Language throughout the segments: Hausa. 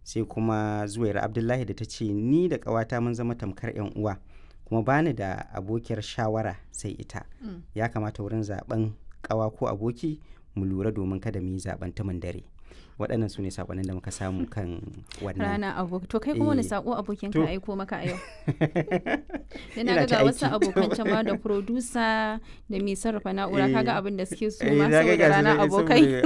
sai kuma Zuwaira Abdullahi da ta ce ni da ƙawata mun zama tamkar 'yan uwa kuma bani da abokiyar shawara sai ita. Ya kamata wurin zaben ƙawa ko aboki mu lura domin kada mu yi zaben tumin dare. Waɗannan su ne saƙonin da muka samu kan wannan rana aboki. To kai kuma wani saƙo abokin ka aiko maka a yau? Yana ga wasu abokan can ma da producer da mai sarrafa na'ura kaga abin da suke so ma saboda rana abokai.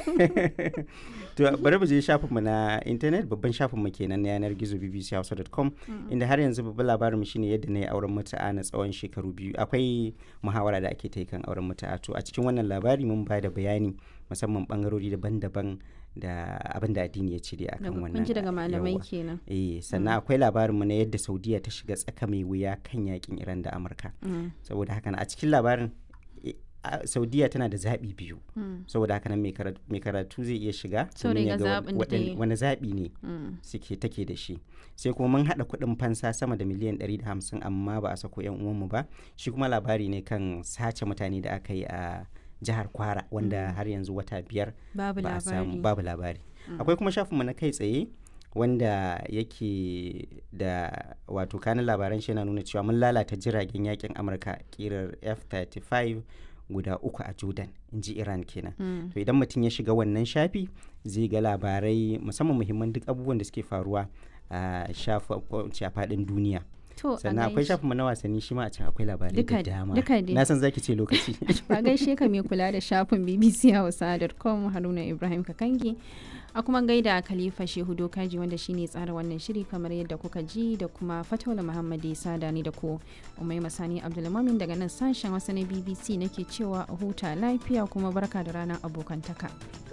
To bari mu je shafinmu na intanet, babban shafinmu kenan na yanar gizo bbchausa.com, inda har yanzu babban labarinmu shine yadda na yi auren mutu'a na tsawon shekaru 2. Akwai muhawara da ake ta yi kan auren mutu'a. To a cikin wannan labari mun ba da bayani musamman bangarori daban-daban da abin da addini ya cire akan wannan. Kun ji daga malamai kenan. Sannan akwai labarinmu na yadda Saudiya ta shiga tsaka mai wuya kan yakin Iran da Amurka. Saboda haka a cikin labarin Saudiya tana da zaɓi biyu. Saboda haka nan mai karatu zai iya shiga domin ya ga wani zaɓi ne take da shi. Sai kuma mun haɗa kuɗin fansa sama da miliyan 150 amma ba a sako 'yan uwanmu ba. Shi kuma labari ne kan sace mutane da aka yi a jihar Kwara wanda har yanzu wata 5 ba a samu babu labari. Akwai kuma shafinmu na kai tsaye wanda yake da wato kanin labaran shi yana nuna cewa mun lalata jiragen yakin Amurka kirar F-35 guda 3 a Jordan, in ji Iran kenan. To idan mutum ya shiga wannan shafi zai ga labarai musamman muhimman duk abubuwan da suke faruwa a faɗin duniya. Sannan akwai shafinmu na wasanni shi ma a can akwai labarai da dama. Na san zaki ce lokaci. Ba gaishe ka mai kula da shafin bbchausa.com Haruna Ibrahim Kakangi. A kuma gaida Khalifa Shehu Dokaji wanda shine tsara wannan shiri kamar yadda kuka ji, da kuma Fataula Muhammad Isa da ni da ku. Umaima Sani Abdulmumin daga nan sashen Hausa na BBC nake cewa a huta lafiya kuma barka da ranar abokantaka.